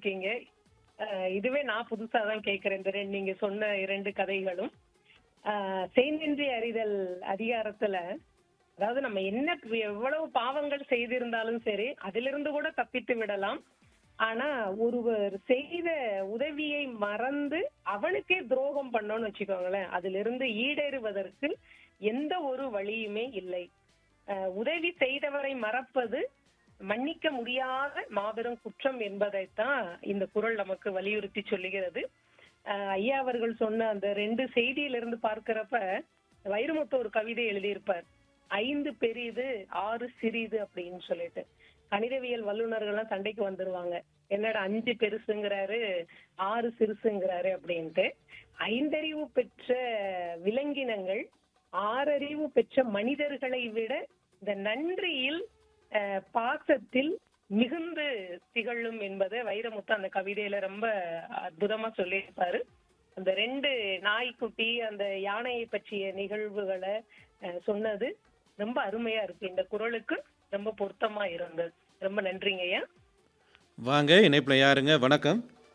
சொல்லியிருக்கீங்க. இதுவே நான் புதுசா தான் கேட்கிறேன். நீங்க சொன்ன 2 கதைகளும். செய்நின்றி அறிதல் அதிகாரத்துல, அதாவது நம்ம என்ன எவ்வளவு பாவங்கள் செய்திருந்தாலும் சரி, அதிலிருந்து கூட தப்பித்து விடலாம். ஆனா ஒருவர் செய்த உதவியை மறந்து அவனுக்கே துரோகம் பண்ணோம்னு வச்சுக்கோங்களேன், அதிலிருந்து ஈடேறுவதற்கு எந்த ஒரு வழியுமே இல்லை. உதவி செய்தவரை மறப்பது மன்னிக்க முடியாத மாபெரும் குற்றம் என்பதைத்தான் இந்த குறள் நமக்கு வலியுறுத்தி சொல்லுகிறது. ஐயா அவர்கள் சொன்ன அந்த 2 செய்தியிலிருந்து பார்க்கிறப்ப, வைரமுத்து ஒரு கவிதை எழுதியிருப்பார். 5 பெரிது 6 சிறிது அப்படின்னு சொல்லிட்டு. கணிதவியல் வல்லுநர்கள்லாம் சண்டைக்கு வந்துருவாங்க. என்னடா 5 பெருசுங்கிறாரு 6 சிறுசுங்கிறாரு அப்படின்ட்டு. 5 அறிவு பெற்ற விலங்கினங்கள் 6 அறிவு பெற்ற மனிதர்களை விட இந்த நன்றியில் பாசத்தில் மிகுந்து திகழும் என்பதை வைரமுத்து அந்த கவிதையில ரொம்ப அற்புதமா சொல்லியிருப்பாரு. அந்த 2 நாய்க்குட்டி அந்த யானையை பற்றிய நிகழ்வுகளை சொன்னது ரொம்ப அருமையா இருக்கு. இந்த குறளுக்கு ரொம்ப பொருத்தமா இருந்தது. ரொம்ப நன்றிங்க ஐயா. வாங்க, இணைப்புல யாருங்க? வணக்கம்.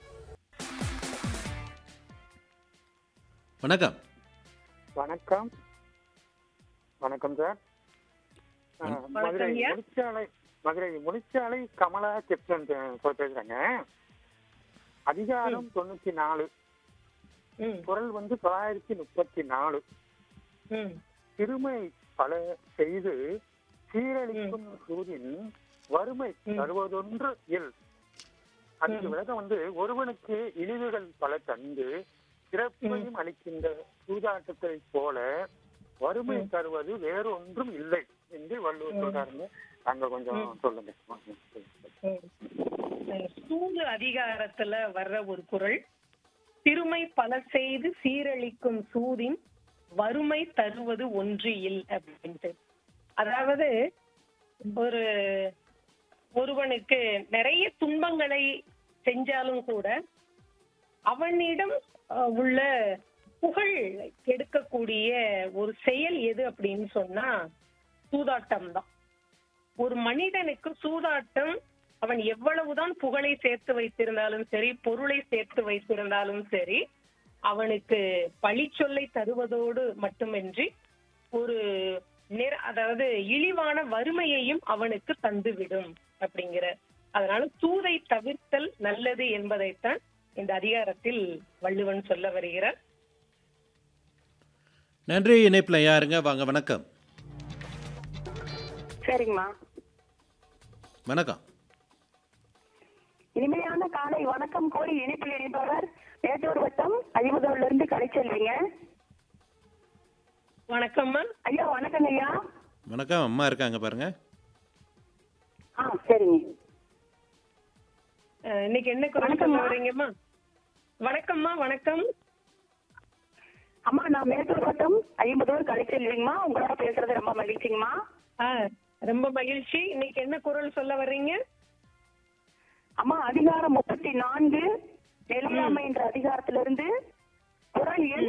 வணக்கம். வணக்கம். வணக்கம் சார். மதுரை முனிச்சாலை கமலா கிருஷ்ணன் பேசுறேங்க. அதிகாரம் 94, குறள் 934. சிறுமை பல செய்து சீரழிக்கும் சூதின் வறுமை தருவதொன்று இல். அதுக்கு விளக்கம் ஒருவனுக்கு இழிவுகள் பல தந்து சிறப்பையும் அளிக்கின்ற சூதாட்டத்தை போல வறுமை தருவது வேறு ஒன்றும் இல்லை என்று வள்ளுவர் சொல்றாருங்க. அங்க கொஞ்சம் சொல்லுங்க. சூது அதிகாரத்துல வர்ற ஒரு குறள், சிறுமை பல செய்து சீரழிக்கும் சூதின் வறுமை தருவது ஒன்று இல் அப்படின்ட்டு. அதாவது ஒருவனுக்கு நிறைய துன்பங்களை செஞ்சாலும் கூட அவனிடம் உள்ள புகழ் கெடுக்கக்கூடிய ஒரு செயல் எது அப்படின்னு சொன்னா சூதாட்டம் தான். ஒரு மனிதனுக்கு சூதாட்டம் அவன் எவ்வளவுதான் புகழை சேர்த்து வைத்திருந்தாலும் சரி, பொருளை சேர்த்து வைத்திருந்தாலும் சரி, அவனுக்கு பழிச்சொல்லை தருவதோடு மட்டுமின்றி ஒரு அதாவது இழிவான வறுமையையும் அவனுக்கு தந்துவிடும் அப்படிங்கிற. அதனால சூதை தவிர்த்தல் நல்லது என்பதைத்தான் இந்த அதிகாரத்தில் வள்ளுவன் சொல்ல வருகிறார். நன்றி. இணைப்புல யாருங்க? வாங்க. வணக்கம். சரிங்கம்மா. வணக்கம். இனிமையான காலை வணக்கம் கோரி இணைப்பில் இணைப்பவர் மேட்டூர் வட்டம் அழிமுதூர்ல இருந்து கலைச்செல்விங்க. வணக்கம்மா. ஐயா வணக்கங்க ஐயா. வணக்கம். அம்மா இருக்காங்க பாருங்க. சரிங்க. இன்னைக்கு என்ன குறள் சொல்ல வரீங்கம்மா? வணக்கம்மா. வணக்கம் அம்மா. நான் மேட்டூர் வட்டம் அழிமுதூர் கலைச்செல்விங்கம்மா. உங்களோட பேசுறது ரொம்ப மகிழ்ச்சிங்கம்மா. ரொம்ப மகிழ்ச்சி. இன்னைக்கு என்ன குறள் சொல்ல வர்றீங்க அம்மா? அதிகாரம் 34 நிலையாமை என்ற அதிகாரத்திலிருந்து குறள் எண்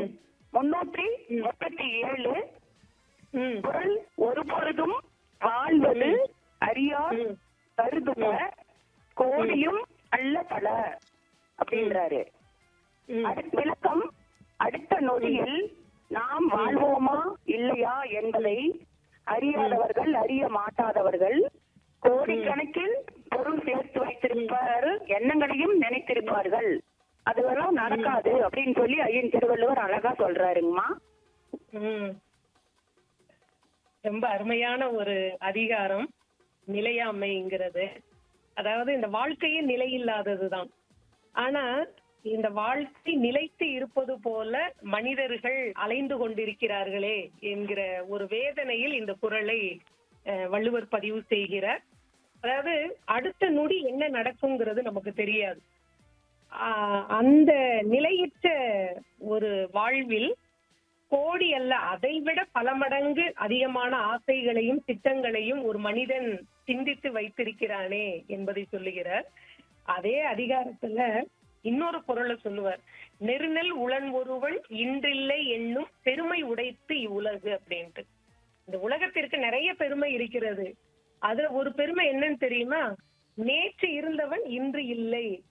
337. குறள் ஒருபொழுதும் வாழ்வது அறியார் கருதுக கோடியும் அல்ல பல அப்படின்றாரு. விளக்கம், அடுத்த நொடியில் நாம் வாழ்வோமா இல்லையா என்பதை அறியாதவர்கள், அறிய மாட்டாதவர்கள் கோடிக்கணக்கில் பொருள் சேர்த்து வைத்திருப்பார், எண்ணங்களையும் நினைத்திருப்பார்கள், அதுவெல்லாம் நடக்காது அப்படின்னு சொல்லி ஐயன் திருவள்ளுவர் அழகா சொல்றாருங்கம்மா. ரொம்ப அருமையான ஒரு அதிகாரம் நிலையாமைங்கிறது. அதாவது இந்த வாழ்க்கையே நிலை இல்லாததுதான். ஆனா இந்த வாழ்க்கை நிலைத்து இருப்பது போல மனிதர்கள் அலைந்து கொண்டிருக்கிறார்களே என்கிற ஒரு வேதனையில் இந்த குறளை வள்ளுவர் பதிவு செய்கிறார். அதாவது அடுத்த நொடி என்ன நடக்குங்கிறது நமக்கு தெரியாது. அந்த நிலையற்ற ஒரு வாழ்வில் கோடி அல்ல, அதைவிட பல மடங்கு அதிகமான ஆசைகளையும் திட்டங்களையும் ஒரு மனிதன் சிந்தித்து வைத்திருக்கிறானே என்பதை சொல்லுகிறார். அதே அதிகாரத்துல இன்னொரு குறளை சொல்லுவார். நெருநெல் உளன் ஒருவன் இன்றில்லை என்னும் பெருமை உடைத்து இவ்வுலகு அப்படின்ட்டு. இந்த உலகத்திற்கு நிறைய பெருமை இருக்கிறது. அது ஒரு பெருமை என்னன்னு தெரியுமா? நேற்று இருந்தவன் இன்று இல்லை